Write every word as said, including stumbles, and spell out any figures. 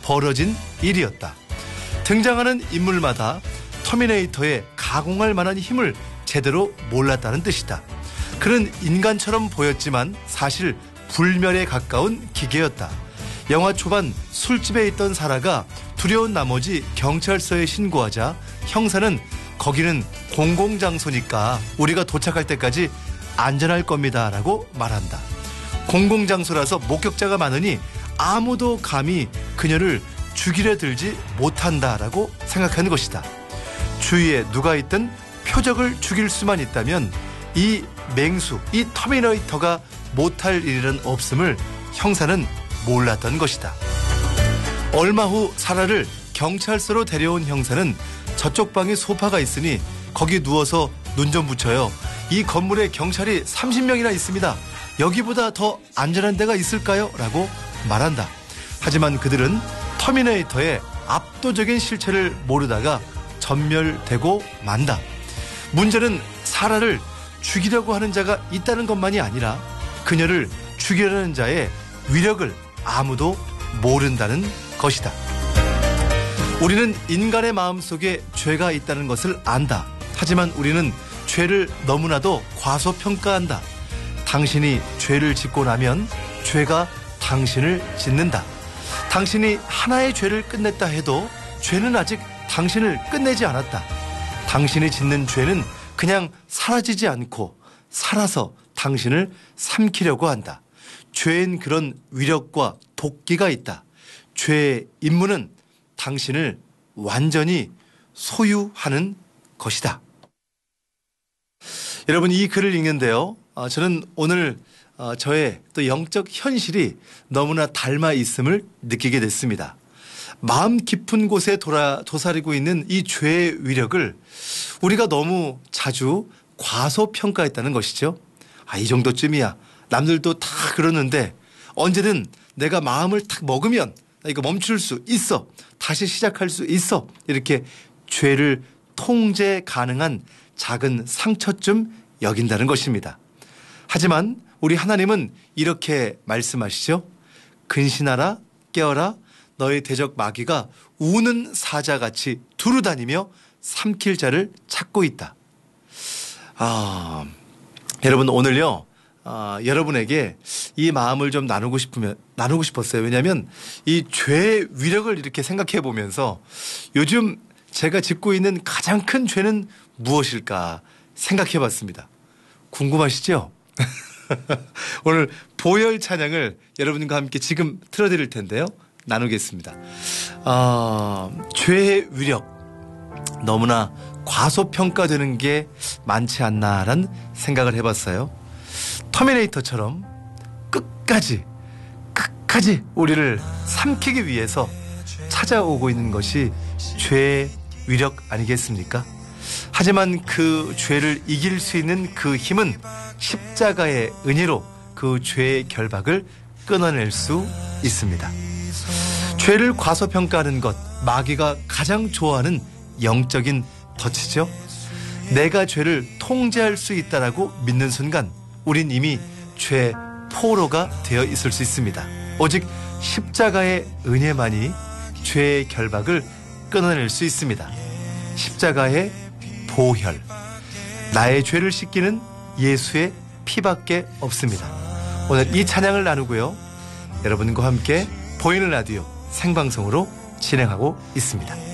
벌어진 일이었다. 등장하는 인물마다 터미네이터의 가공할 만한 힘을 제대로 몰랐다는 뜻이다. 그는 인간처럼 보였지만 사실 불멸에 가까운 기계였다. 영화 초반 술집에 있던 사라가 두려운 나머지 경찰서에 신고하자 형사는 거기는 공공장소니까 우리가 도착할 때까지 안전할 겁니다 라고 말한다. 공공장소라서 목격자가 많으니 아무도 감히 그녀를 죽이려 들지 못한다라고 생각하는 것이다. 주위에 누가 있든 표적을 죽일 수만 있다면 이 맹수, 이 터미네이터가 못할 일은 없음을 형사는 몰랐던 것이다. 얼마 후 사라를 경찰서로 데려온 형사는 저쪽 방에 소파가 있으니 거기 누워서 눈 좀 붙여요. 이 건물에 경찰이 삼십 명이나 있습니다. 여기보다 더 안전한 데가 있을까요? 라고 말한다. 하지만 그들은 터미네이터의 압도적인 실체를 모르다가 전멸되고 만다. 문제는 사라를 죽이려고 하는 자가 있다는 것만이 아니라 그녀를 죽이려는 자의 위력을 아무도 모른다는 것이다. 우리는 인간의 마음속에 죄가 있다는 것을 안다. 하지만 우리는 죄를 너무나도 과소평가한다. 당신이 죄를 짓고 나면 죄가 당신을 짓는다. 당신이 하나의 죄를 끝냈다 해도 죄는 아직 당신을 끝내지 않았다. 당신이 짓는 죄는 그냥 사라지지 않고 살아서 당신을 삼키려고 한다. 죄엔 그런 위력과 도끼가 있다. 죄의 임무는 당신을 완전히 소유하는 것이다. 여러분, 이 글을 읽는데요, 어, 저는 오늘 어, 저의 또 영적 현실이 너무나 닮아 있음을 느끼게 됐습니다. 마음 깊은 곳에 돌아, 도사리고 있는 이 죄의 위력을 우리가 너무 자주 과소평가했다는 것이죠. 아, 이 정도쯤이야. 남들도 다 그러는데 언제든 내가 마음을 탁 먹으면 이거 멈출 수 있어. 다시 시작할 수 있어. 이렇게 죄를 통제 가능한 작은 상처쯤 여긴다는 것입니다. 하지만 우리 하나님은 이렇게 말씀하시죠. 근신하라, 깨어라, 너의 대적 마귀가 우는 사자같이 두루다니며 삼킬 자를 찾고 있다. 아, 여러분, 오늘요, 아, 여러분에게 이 마음을 좀 나누고 싶으면 나누고 싶었어요. 왜냐하면 이 죄의 위력을 이렇게 생각해 보면서 요즘 제가 짓고 있는 가장 큰 죄는 무엇일까 생각해 봤습니다. 궁금하시죠? 오늘 보혈 찬양을 여러분과 함께 지금 틀어드릴 텐데요. 나누겠습니다. 아, 죄의 위력 너무나 과소평가되는 게 많지 않나라는 생각을 해봤어요. 터미네이터처럼 끝까지 끝까지 우리를 삼키기 위해서 찾아오고 있는 것이 죄의 위력 아니겠습니까? 하지만 그 죄를 이길 수 있는 그 힘은 십자가의 은혜로 그 죄의 결박을 끊어낼 수 있습니다. 죄를 과소평가하는 것, 마귀가 가장 좋아하는 영적인 덫이죠. 내가 죄를 통제할 수 있다라고 믿는 순간 우린 이미 죄 포로가 되어 있을 수 있습니다. 오직 십자가의 은혜만이 죄의 결박을 끊어낼 수 있습니다. 십자가의 보혈, 나의 죄를 씻기는 예수의 피밖에 없습니다. 오늘 이 찬양을 나누고요, 여러분과 함께 보이는 라디오 생방송으로 진행하고 있습니다.